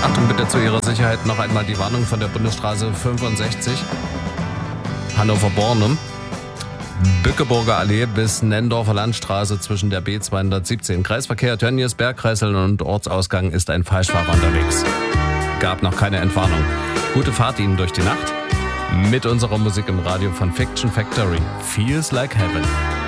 Achtung bitte zu Ihrer Sicherheit noch einmal die Warnung von der Bundesstraße 65, Hannover-Bornum. Bückeburger Allee bis Nendorfer Landstraße zwischen der B217. Kreisverkehr Tönnies, Bergkreisel und Ortsausgang ist ein Falschfahrer unterwegs. Gab noch keine Entwarnung. Gute Fahrt Ihnen durch die Nacht mit unserer Musik im Radio von Fiction Factory. Feels like Heaven.